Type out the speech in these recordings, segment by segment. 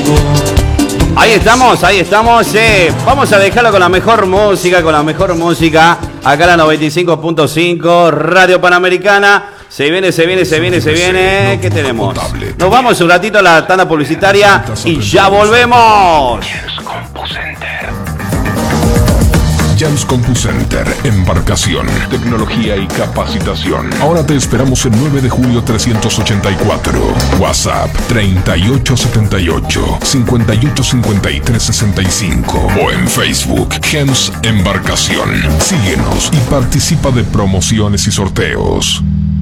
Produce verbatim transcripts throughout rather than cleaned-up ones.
Ahí estamos, ahí estamos. Eh. Vamos a dejarlo con la mejor música, con la mejor música. Acá la noventa y cinco punto cinco, Radio Panamericana. Se viene, se viene, se viene, se viene. ¿Qué tenemos? Nos vamos un ratito a la tanda publicitaria y ya volvemos. Jans CompuCenter, embarcación, tecnología y capacitación. Ahora te esperamos en nueve de julio trescientos ochenta y cuatro. WhatsApp treinta y ocho setenta y ocho, cincuenta y ocho cincuenta y tres sesenta y cinco o en Facebook Jans Embarcación. Síguenos y participa de promociones y sorteos.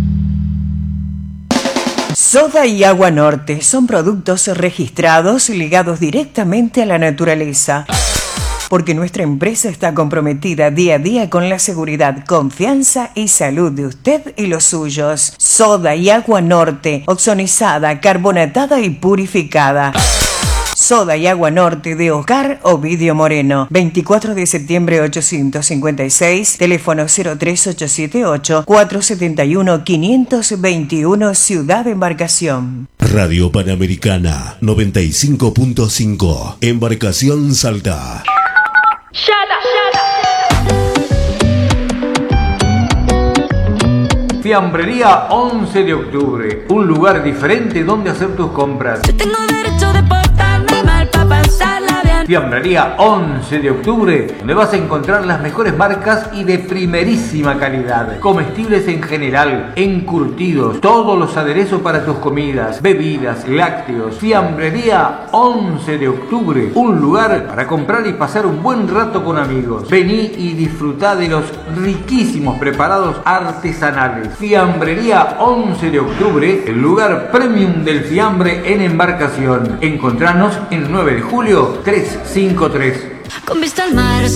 Soda y Agua Norte son productos registrados ligados directamente a la naturaleza. Porque nuestra empresa está comprometida día a día con la seguridad, confianza y salud de usted y los suyos. Soda y Agua Norte, ozonizada, carbonatada y purificada. Soda y Agua Norte de Oscar Ovidio Moreno. veinticuatro de septiembre ochocientos cincuenta y seis, teléfono cero tres ocho siete ocho, cuatro siete uno, cinco dos uno, Ciudad Embarcación. Radio Panamericana noventa y cinco punto cinco, Embarcación Salta. Shut up, shut up. Fiambrería once de octubre, un lugar diferente donde hacer tus compras. Yo tengo derecho de portarme mal para pasarla bien. Fiambrería once de octubre, donde vas a encontrar las mejores marcas y de primerísima calidad. Comestibles en general, encurtidos, todos los aderezos para tus comidas, bebidas, lácteos. Fiambrería once de octubre, un lugar para comprar y pasar un buen rato con amigos. Vení y disfrutá de los riquísimos preparados artesanales. Fiambrería once de octubre, el lugar premium del fiambre en Embarcación. Encontranos en nueve de julio trescientos cincuenta y tres. Con vista al mar.